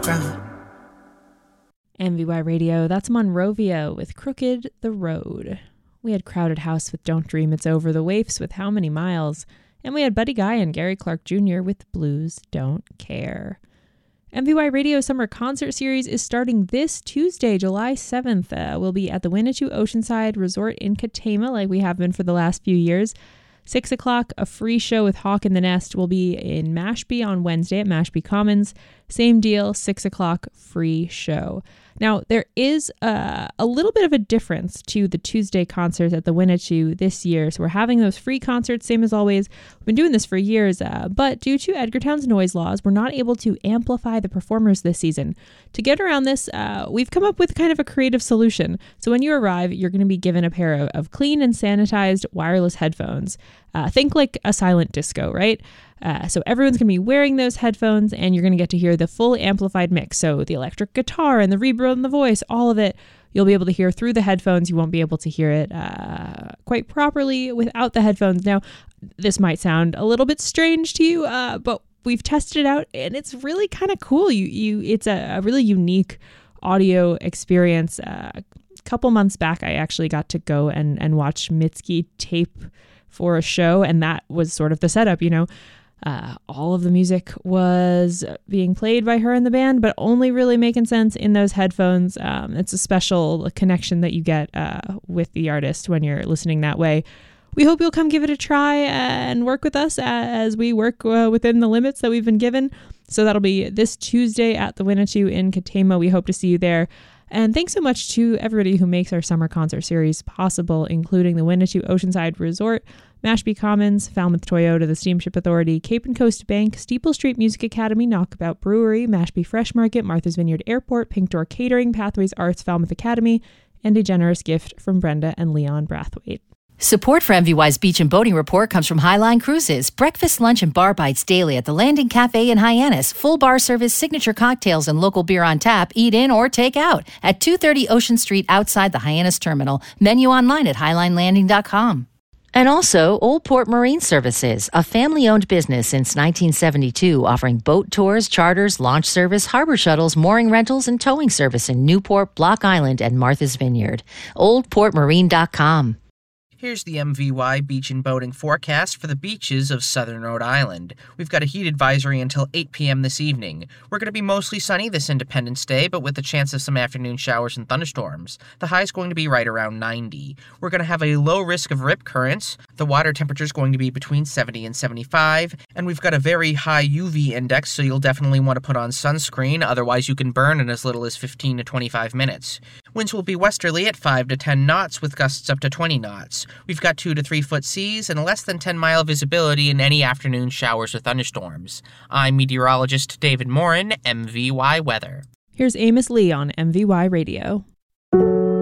ground. MVY Radio, that's Monrovia with Crooked the Road. We had Crowded House with Don't Dream It's Over, The Waifs with How Many Miles, and we had Buddy Guy and Gary Clark Jr. with Blues Don't Care. MVY Radio Summer Concert Series is starting this Tuesday, July 7th. We'll be at the Winnetou Oceanside Resort in Katama, like we have been for the last few years. 6 o'clock, a free show with Hawk in the Nest will be in Mashpee on Wednesday at Mashpee Commons. Same deal, 6 o'clock, free show. Now, there is a little bit of a difference to the Tuesday concerts at the Winnetou this year. So we're having those free concerts, same as always. We've been doing this for years, but due to Edgartown's noise laws, we're not able to amplify the performers this season. To get around this, we've come up with kind of a creative solution. So when you arrive, you're going to be given a pair of clean and sanitized wireless headphones. Think like a silent disco, right? So everyone's going to be wearing those headphones, and you're going to get to hear the full amplified mix. So the electric guitar and the reverb and the voice, all of it, you'll be able to hear through the headphones. You won't be able to hear it quite properly without the headphones. Now, this might sound a little bit strange to you, but we've tested it out, and it's really kind of cool. It's a really unique audio experience. A couple months back, I actually got to go and watch Mitski tape for a show, and that was sort of the setup, you know. All of the music was being played by her and the band, but only really making sense in those headphones. It's a special connection that you get with the artist when you're listening that way. We hope you'll come give it a try and work with us as we work within the limits that we've been given. So that'll be this Tuesday at the Winnetou in Katama. We hope to see you there. And thanks so much to everybody who makes our summer concert series possible, including the Winnetou Oceanside Resort, Mashpee Commons, Falmouth Toyota, the Steamship Authority, Cape and Coast Bank, Steeple Street Music Academy, Knockabout Brewery, Mashpee Fresh Market, Martha's Vineyard Airport, Pink Door Catering, Pathways Arts, Falmouth Academy, and a generous gift from Brenda and Leon Brathwaite. Support for MVY's Beach and Boating Report comes from Highline Cruises. Breakfast, lunch, and bar bites daily at the Landing Cafe in Hyannis. Full bar service, signature cocktails, and local beer on tap. Eat in or take out at 230 Ocean Street outside the Hyannis Terminal. Menu online at highlinelanding.com. And also, Old Port Marine Services, a family-owned business since 1972, offering boat tours, charters, launch service, harbor shuttles, mooring rentals, and towing service in Newport, Block Island, and Martha's Vineyard. OldPortMarine.com. Here's the MVY beach and boating forecast for the beaches of southern Rhode Island. We've got a heat advisory until 8 p.m. this evening. We're going to be mostly sunny this Independence Day, but with the chance of some afternoon showers and thunderstorms. The high is going to be right around 90. We're going to have a low risk of rip currents. The water temperature is going to be between 70 and 75, and we've got a very high UV index, so you'll definitely want to put on sunscreen, otherwise you can burn in as little as 15 to 25 minutes. Winds will be westerly at 5 to 10 knots with gusts up to 20 knots. We've got 2 to 3 foot seas and less than 10-mile visibility in any afternoon showers or thunderstorms. I'm meteorologist David Morin, MVY Weather. Here's Amos Lee on MVY Radio.